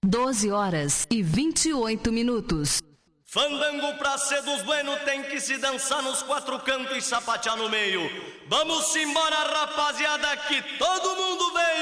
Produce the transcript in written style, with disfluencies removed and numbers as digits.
12h28. Fandango pra ser dos bueno tem que se dançar nos quatro cantos e sapatear no meio. Vamos embora, rapaziada, que todo mundo veio.